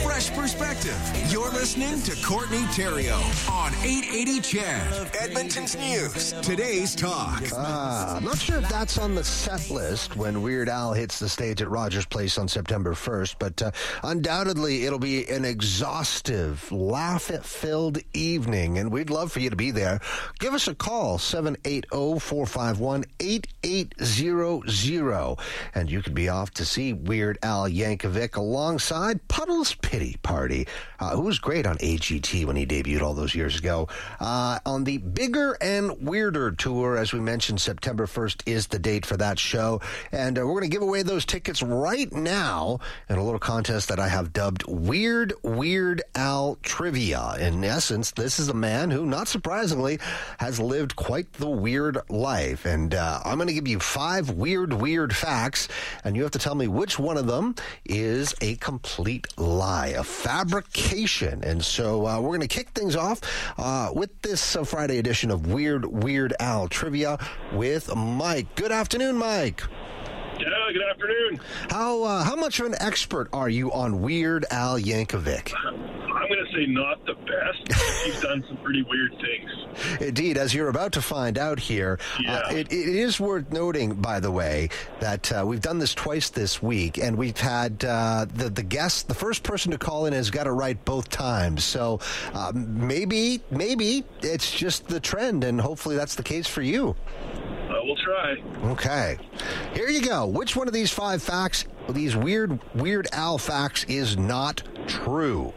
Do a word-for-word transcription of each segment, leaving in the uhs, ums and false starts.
fresh perspective. You're listening to Courtney Theriault on eight eighty C H E D, Edmonton's News. Today's Talk. Uh, I'm not sure if that's on the set list when Weird Al hits the stage at Rogers Place on September first, but uh, undoubtedly it'll be an exhaustive, laugh-filled evening, and we'd love for you to be there. Give us a call, seven eight zero, four five one, eight eight zero zero, and you could be off to see Weird Al Yankovic alongside Puddle's Pity Party, uh, who was great on A G T when he debuted all those years ago. Uh, on the Bigger and Weirder tour, as we mentioned, September first is the date for that show, and uh, we're going to give away those tickets right now in a little contest that I have dubbed Weird Weird Al Trivia. In essence, this is a man who, not surprisingly, has lived quite the weird life, and uh, I'm going to give you five weird, weird facts, and you have to tell me which one of them is a complete lie, a fabrication. And so uh, we're going to kick things off uh, with this uh, Friday edition of Weird Weird Al Trivia with Mike. Good afternoon, Mike. Yeah, good afternoon. How uh, how much of an expert are you on Weird Al Yankovic? I'm going to say not the best. He's done some pretty weird things. Indeed, as you're about to find out here, yeah. uh, it, it is worth noting, by the way, that uh, we've done this twice this week, and we've had uh, the, the guest, the first person to call in has got it right both times. So uh, maybe, maybe it's just the trend, and hopefully that's the case for you. Uh, we'll try. Okay. Here you go. Which one of these five facts, these weird, Weird Al facts, is not true?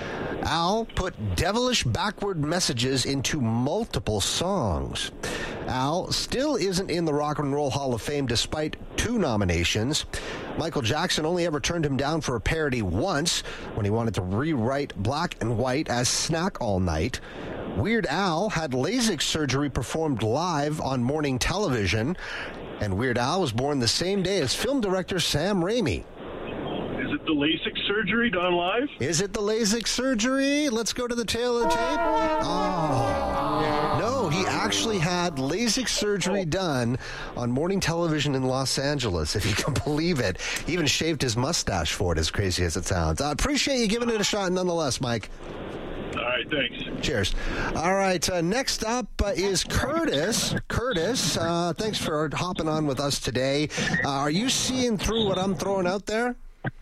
Al put devilish backward messages into multiple songs. Al still isn't in the Rock and Roll Hall of Fame despite two nominations. Michael Jackson only ever turned him down for a parody once when he wanted to rewrite Black and White as Snack All Night. Weird Al had LASIK surgery performed live on morning television, and Weird Al was born the same day as film director Sam Raimi. Is it the LASIK surgery done live? Is it the LASIK surgery? Let's go to the tail of the tape. Oh, no, he actually had LASIK surgery done on morning television in Los Angeles, if you can believe it. He even shaved his mustache for it, as crazy as it sounds. I appreciate you giving it a shot nonetheless, Mike. All right, thanks. Cheers. All right, uh, next up uh, is Curtis. Curtis, uh, thanks for hopping on with us today. Uh, are you seeing through what I'm throwing out there?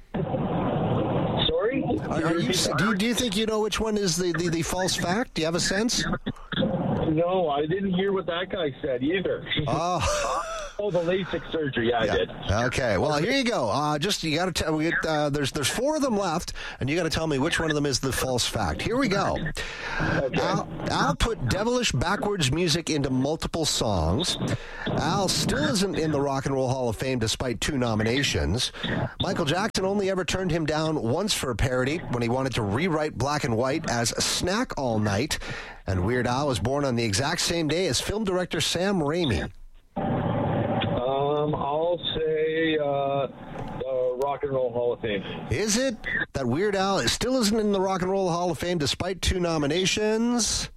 Sorry? Are, are you, do, you, do you think you know which one is the, the, the false fact? Do you have a sense? No, I didn't hear what that guy said either. Oh. Oh, the LASIK surgery. Yeah, yeah, I did. Okay. Well, here you go. Uh, just you got to tell. We get, uh, there's there's four of them left, and you got to tell me which one of them is the false fact. Here we go. Okay. Al, Al put devilish backwards music into multiple songs. Al still isn't in the Rock and Roll Hall of Fame despite two nominations. Michael Jackson only ever turned him down once for a parody when he wanted to rewrite Black and White as Snack All Night. And Weird Al was born on the exact same day as film director Sam Raimi. Um, I'll say uh, the Rock and Roll Hall of Fame. Is it that Weird Al still isn't in the Rock and Roll Hall of Fame despite two nominations?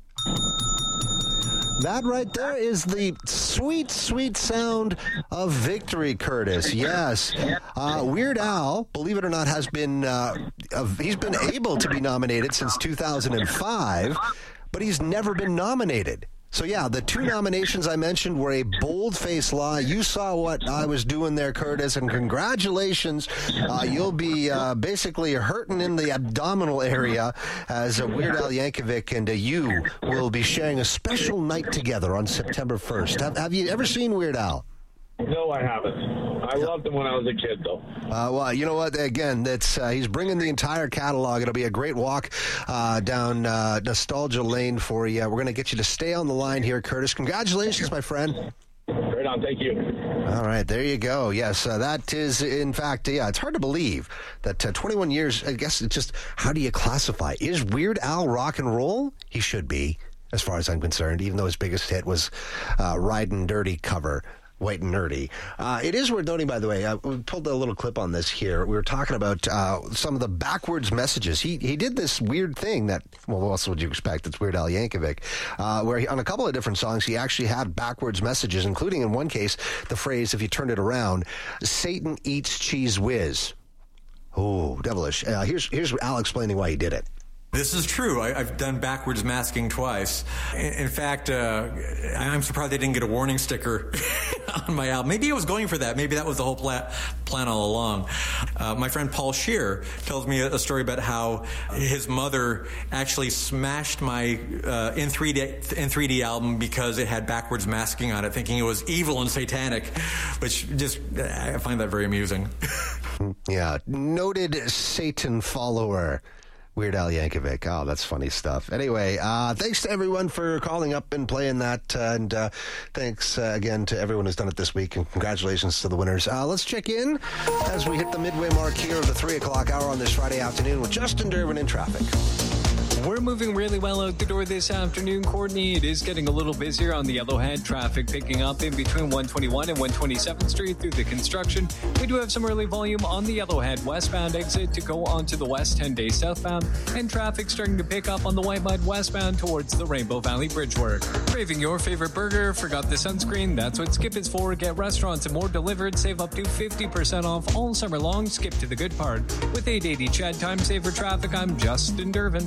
That right there is the sweet, sweet sound of victory, Curtis. Yes. Uh, Weird Al, believe it or not, has been, uh, uh, he's been able to be nominated since two thousand five, but he's never been nominated. So, yeah, the two nominations I mentioned were a bold-faced lie. You saw what I was doing there, Curtis, and congratulations. Uh, you'll be uh, basically hurting in the abdominal area as uh, Weird Al Yankovic and uh, you will be sharing a special night together on September first. Have, have you ever seen Weird Al? No, I haven't. I loved him when I was a kid, though. Uh, well, you know what? Again, that's uh, he's bringing the entire catalog. It'll be a great walk uh, down uh, nostalgia lane for you. We're going to get you to stay on the line here, Curtis. Congratulations, my friend. Right on. Thank you. All right, there you go. Yes, uh, that is, in fact, yeah, it's hard to believe that uh, twenty-one years, I guess it's just, how do you classify? Is Weird Al rock and roll? He should be, as far as I'm concerned, even though his biggest hit was uh, Ridin' Dirty cover. White and nerdy. Uh, it is worth noting, by the way, uh, we pulled a little clip on this here. We were talking about uh, some of the backwards messages. He he did this weird thing that, well, what else would you expect? It's Weird Al Yankovic, uh, where he, on a couple of different songs, he actually had backwards messages, including in one case, the phrase, if you turn it around, Satan eats cheese whiz. Oh, devilish. Uh, here's, here's Al explaining why he did it. This is true. I, I've done backwards masking twice. In, in fact, uh, I'm surprised they didn't get a warning sticker on my album. Maybe I was going for that. Maybe that was the whole pla- plan all along. Uh, my friend Paul Scheer tells me a, a story about how his mother actually smashed my uh, in three D in three D album because it had backwards masking on it, thinking it was evil and satanic, which just, I find that very amusing. Yeah, noted Satan follower. Weird Al Yankovic. Oh, that's funny stuff. Anyway, uh, thanks to everyone for calling up and playing that. Uh, and uh, thanks uh, again to everyone who's done it this week. And congratulations to the winners. Uh, let's check in as we hit the midway mark here of the three o'clock hour on this Friday afternoon with Justin Durbin in traffic. We're moving really well out the door this afternoon, Courtney. It is getting a little busier on the Yellowhead. Traffic picking up in between one twenty-one and one twenty-seventh Street through the construction. We do have some early volume on the Yellowhead westbound exit to go onto the West ten day southbound, and traffic starting to pick up on the White Mud westbound towards the Rainbow Valley Bridge work. Craving your favorite burger? Forgot the sunscreen? That's what Skip is for. Get restaurants and more delivered. Save up to fifty percent off all summer long. Skip to the good part. With eight eighty Chad Time Saver Traffic, I'm Justin Durbin.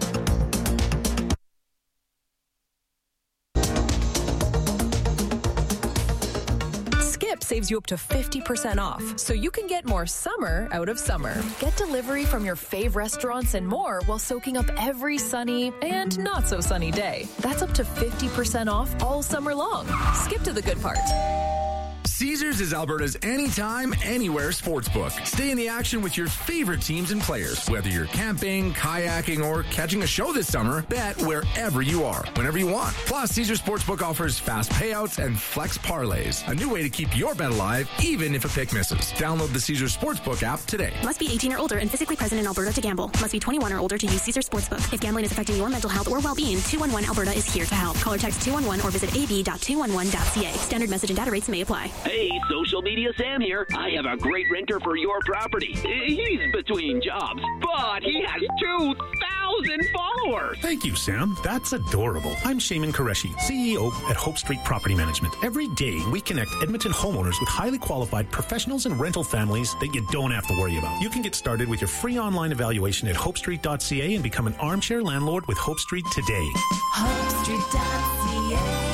Saves you up to fifty percent off, so you can get more summer out of summer. Get delivery from your fave restaurants and more while soaking up every sunny and not so sunny day. That's up to fifty percent off all summer long. Skip to the good part. Caesars is Alberta's anytime, anywhere sportsbook. Stay in the action with your favorite teams and players. Whether you're camping, kayaking, or catching a show this summer, bet wherever you are, whenever you want. Plus, Caesars Sportsbook offers fast payouts and flex parlays. A new way to keep your bet alive, even if a pick misses. Download the Caesars Sportsbook app today. Must be eighteen or older and physically present in Alberta to gamble. Must be twenty-one or older to use Caesars Sportsbook. If gambling is affecting your mental health or well-being, two one one Alberta is here to help. Call or text two one one or visit a b dot two one one dot c a. Standard message and data rates may apply. Hey, Social Media Sam here. I have a great renter for your property. He's between jobs, but he has two thousand followers. Thank you, Sam. That's adorable. I'm Shaman Qureshi, C E O at Hope Street Property Management. Every day, we connect Edmonton homeowners with highly qualified professionals and rental families that you don't have to worry about. You can get started with your free online evaluation at hope street dot c a and become an armchair landlord with Hope Street today. hope street dot c a.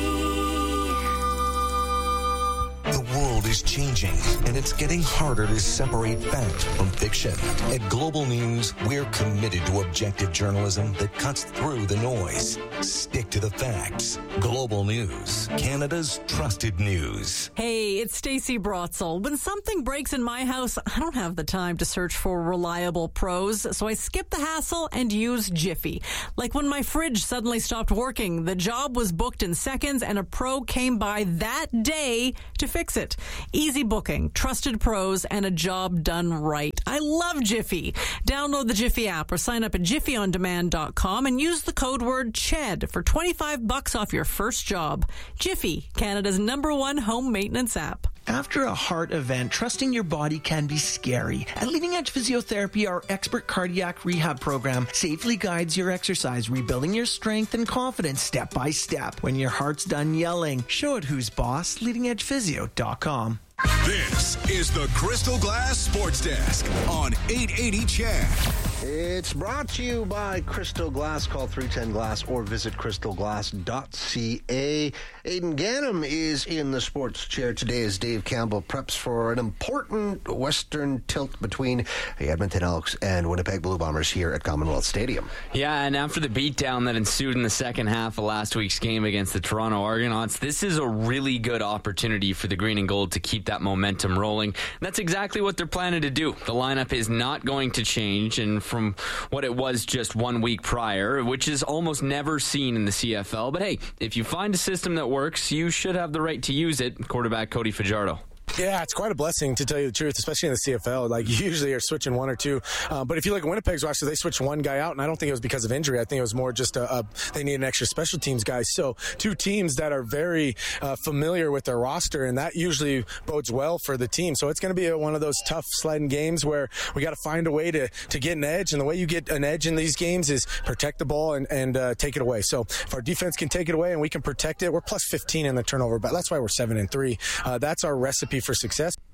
The world is changing, and it's getting harder to separate fact from fiction. At Global News, we're committed to objective journalism that cuts through the noise. Stick to the facts. Global News, Canada's trusted news. Hey, it's Stacey Brotzel. When something breaks in my house, I don't have the time to search for reliable pros, so I skip the hassle and use Jiffy. Like when my fridge suddenly stopped working, the job was booked in seconds, and a pro came by that day to fix it. Easy booking, trusted pros, and a job done right. I love Jiffy. Download the Jiffy app or sign up at jiffy on demand dot com and use the code word CHED for twenty-five bucks off your first job. Jiffy, Canada's number one home maintenance app. After a heart event, trusting your body can be scary. At Leading Edge Physiotherapy, our expert cardiac rehab program safely guides your exercise, rebuilding your strength and confidence step by step. When your heart's done yelling, show it who's boss, leading edge physio dot com. This is the Crystal Glass Sports Desk on eight eighty Chad. It's brought to you by Crystal Glass. Call three one zero glass or visit crystal glass dot c a. Aidan Gannam is in the sports chair today as Dave Campbell preps for an important Western tilt between the Edmonton Elks and Winnipeg Blue Bombers here at Commonwealth Stadium. Yeah, and after the beatdown that ensued in the second half of last week's game against the Toronto Argonauts, this is a really good opportunity for the Green and Gold to keep that momentum rolling. And that's exactly what they're planning to do. The lineup is not going to change, and from what it was just one week prior, which is almost never seen in the C F L. But hey, if you find a system that works, you should have the right to use it. Quarterback Cody Fajardo. Yeah, it's quite a blessing, to tell you the truth, especially in the C F L. Like, you usually are switching one or two. Uh, but if you look at Winnipeg's roster, they switched one guy out, and I don't think it was because of injury. I think it was more just a, a they need an extra special teams guy. So two teams that are very uh, familiar with their roster, and that usually bodes well for the team. So it's going to be a, one of those tough sledding games where we got to find a way to, to get an edge. And the way you get an edge in these games is protect the ball and, and uh, take it away. So if our defense can take it away and we can protect it, we're plus fifteen in the turnover. But that's why we're seven and three. Uh, that's our recipe for success.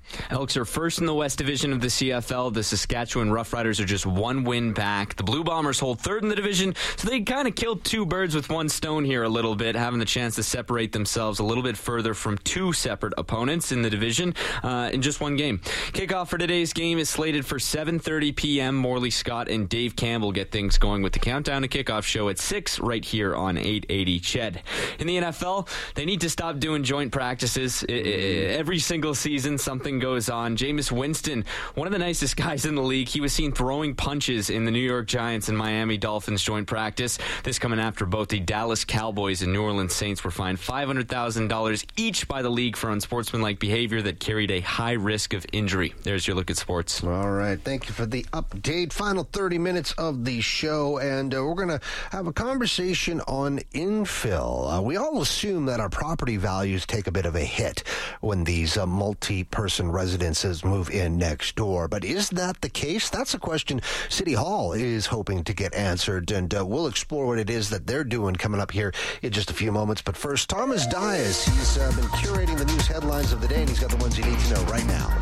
Elks are first in the West Division of the C F L. The Saskatchewan Roughriders are just one win back. The Blue Bombers hold third in the division, so they kind of killed two birds with one stone here a little bit, having the chance to separate themselves a little bit further from two separate opponents in the division uh, in just one game. Kickoff for today's game is slated for seven thirty p.m. Morley Scott and Dave Campbell get things going with the Countdown to Kickoff show at six right here on eight eighty C H E D. In the N F L, they need to stop doing joint practices. I- I- every single season, something goes on. Jameis Winston, one of the nicest guys in the league, he was seen throwing punches in the New York Giants and Miami Dolphins joint practice. This coming after both the Dallas Cowboys and New Orleans Saints were fined five hundred thousand dollars each by the league for unsportsmanlike behavior that carried a high risk of injury. There's your look at sports. All right. Thank you for the update. Final thirty minutes of the show, and uh, we're going to have a conversation on infill. Uh, we all assume that our property values take a bit of a hit when these uh, multi-person residences move in next door. But is that the case? That's a question City Hall is hoping to get answered, and uh, we'll explore what it is that they're doing coming up here in just a few moments. But first, Thomas Dias. He's uh, been curating the news headlines of the day, and he's got the ones you need to know right now.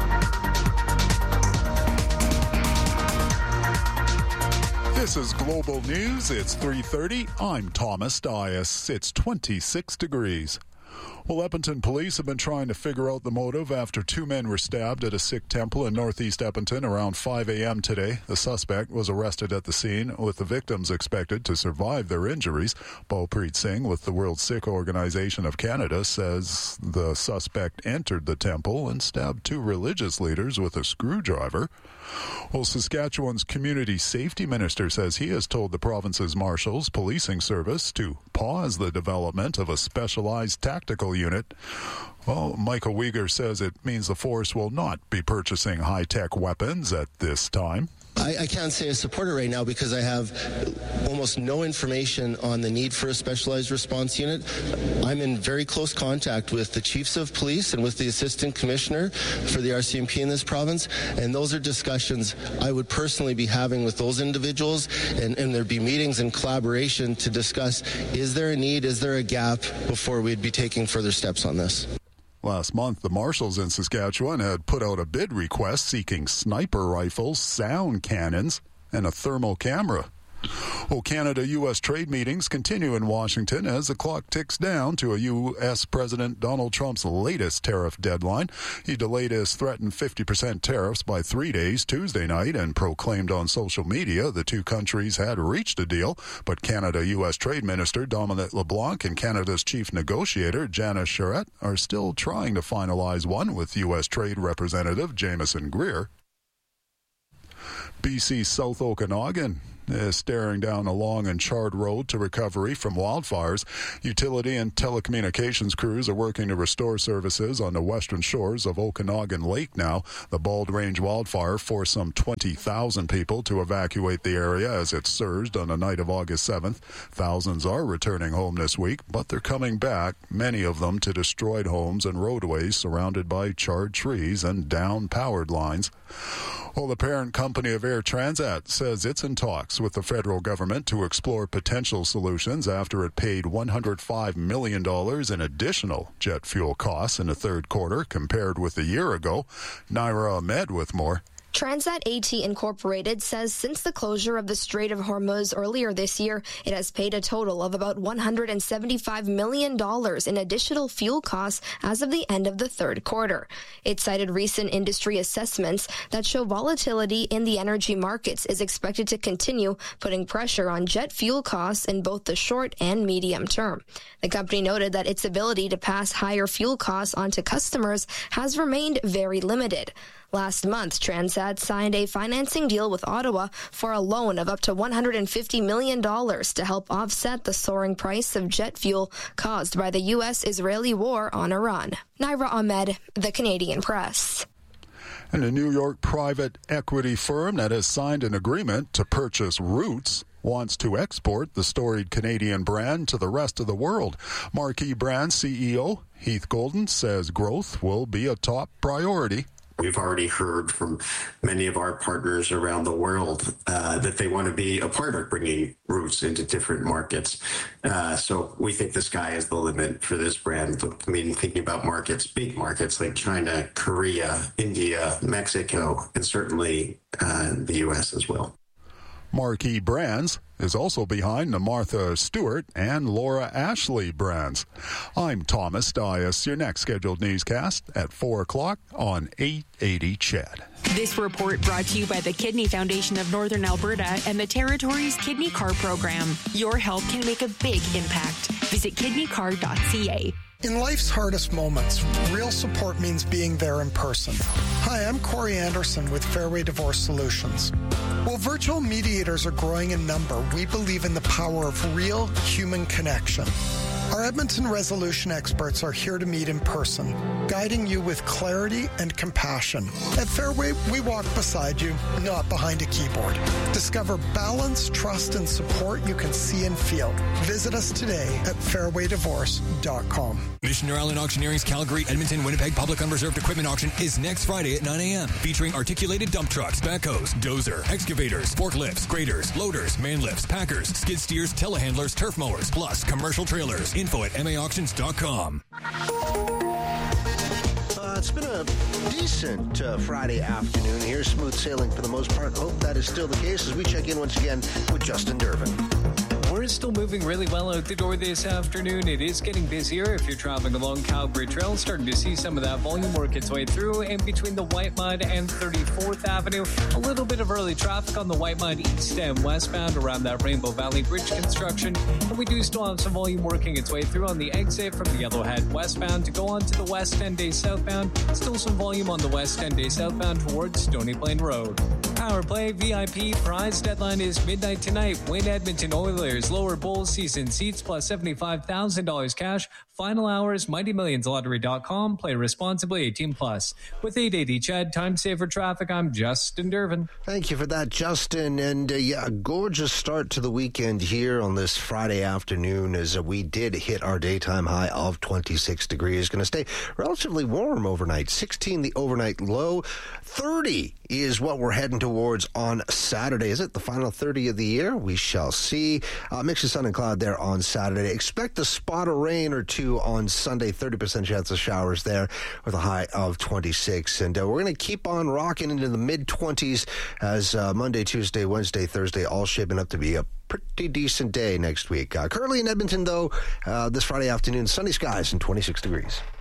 This is Global News. It's three thirty. I'm Thomas Dias. It's twenty-six degrees. Well, Edmonton police have been trying to figure out the motive after two men were stabbed at a Sikh temple in northeast Edmonton around five a.m. today. The suspect was arrested at the scene, with the victims expected to survive their injuries. Balpreet Singh with the World Sikh Organization of Canada says the suspect entered the temple and stabbed two religious leaders with a screwdriver. Well, Saskatchewan's community safety minister says he has told the province's marshals policing service to pause the development of a specialized tactical unit. Well, Michael Uyghur says it means the force will not be purchasing high-tech weapons at this time. I, I can't say I support it right now because I have almost no information on the need for a specialized response unit. I'm in very close contact with the chiefs of police and with the assistant commissioner for the R C M P in this province, and those are discussions I would personally be having with those individuals, and, and there'd be meetings and collaboration to discuss, is there a need, is there a gap, before we'd be taking further steps on this. Last month, the marshals in Saskatchewan had put out a bid request seeking sniper rifles, sound cannons, and a thermal camera. Well, Canada-U S trade meetings continue in Washington as the clock ticks down to a U S President Donald Trump's latest tariff deadline. He delayed his threatened fifty percent tariffs by three days Tuesday night and proclaimed on social media the two countries had reached a deal. But Canada-U S Trade Minister Dominic LeBlanc and Canada's chief negotiator Janice Charette are still trying to finalize one with U S Trade Representative Jameson Greer. B C's South Okanagan is staring down a long and charred road to recovery from wildfires. Utility and telecommunications crews are working to restore services on the western shores of Okanagan Lake now. The Bald Range wildfire forced some twenty thousand people to evacuate the area as it surged on the night of August seventh. Thousands are returning home this week, but they're coming back, many of them to destroyed homes and roadways surrounded by charred trees and downed powered lines. Well, the parent company of Air Transat says it's in talks with the federal government to explore potential solutions after it paid one hundred five million dollars in additional jet fuel costs in the third quarter compared with a year ago. Naira Ahmed with more. Transat AT Incorporated says since the closure of the Strait of Hormuz earlier this year, it has paid a total of about one hundred seventy-five million dollars in additional fuel costs as of the end of the third quarter. It cited recent industry assessments that show volatility in the energy markets is expected to continue, putting pressure on jet fuel costs in both the short and medium term. The company noted that its ability to pass higher fuel costs onto customers has remained very limited. Last month, Transat signed a financing deal with Ottawa for a loan of up to one hundred fifty million dollars to help offset the soaring price of jet fuel caused by the U S Israeli war on Iran. Naira Ahmed, The Canadian Press. And a New York private equity firm that has signed an agreement to purchase Roots wants to export the storied Canadian brand to the rest of the world. Marquee Brand C E O Heath Golden says growth will be a top priority. We've already heard from many of our partners around the world uh, that they want to be a part of bringing Roots into different markets. Uh, so we think the sky is the limit for this brand. I mean, thinking about markets, big markets like China, Korea, India, Mexico, and certainly uh, the U S as well. Marquee Brands is also behind the Martha Stewart and Laura Ashley brands. I'm Thomas Dias. Your next scheduled newscast at four o'clock on eight eighty C H E D. This report brought to you by the Kidney Foundation of Northern Alberta and the Territory's Kidney Card program. Your help can make a big impact. Visit kidney card dot c a. In life's hardest moments, real support means being there in person. Hi, I'm Corey Anderson with Fairway Divorce Solutions. While virtual mediators are growing in number, we believe in the power of real human connection. Our Edmonton resolution experts are here to meet in person, guiding you with clarity and compassion. At Fairway, we walk beside you, not behind a keyboard. Discover balance, trust, and support you can see and feel. Visit us today at fairway divorce dot com. Missioner Island Auctioneering's Calgary, Edmonton, Winnipeg Public Unreserved Equipment Auction is next Friday at nine a.m. featuring articulated dump trucks, backhoes, dozer, excavators, forklifts, graders, loaders, man lifts, packers, skid steers, telehandlers, turf mowers, plus commercial trailers. Info at m a auctions dot com. Uh, it's been a decent uh, Friday afternoon here. Smooth sailing for the most part. Hope that is still the case as we check in once again with Justin Dervin. We're still moving really well out the door this afternoon. It is getting busier if you're traveling along Calgary Trail. Starting to see some of that volume work its way through in between the White Mud and thirty-fourth Avenue. A little bit of early traffic on the White Mud east and westbound around that Rainbow Valley Bridge construction. And we do still have some volume working its way through on the exit from the Yellowhead westbound to go on to the West End Day southbound. Still some volume on the West End Day southbound towards Stony Plain Road. Power Play V I P prize deadline is midnight tonight. Win Edmonton Oilers lower bowl season seats plus seventy-five thousand dollars cash. Final hours, mighty millions lottery dot com. Play responsibly, eighteen plus. With eight eighty C H E D, time saver traffic, I'm Justin Dervin. Thank you for that, Justin. And uh, yeah, a gorgeous start to the weekend here on this Friday afternoon as uh, we did hit our daytime high of twenty-six degrees. Going to stay relatively warm overnight. sixteen the overnight low. thirty is what we're heading towards on Saturday. Is it the final thirty of the year? We shall see. Uh, mix of sun and cloud there on Saturday. Expect a spot of rain or two on Sunday. thirty percent chance of showers there with a high of twenty-six. And uh, we're going to keep on rocking into the mid-twenties as uh, Monday, Tuesday, Wednesday, Thursday all shaping up to be a pretty decent day next week. Uh, currently in Edmonton, though, uh, this Friday afternoon, sunny skies and twenty-six degrees.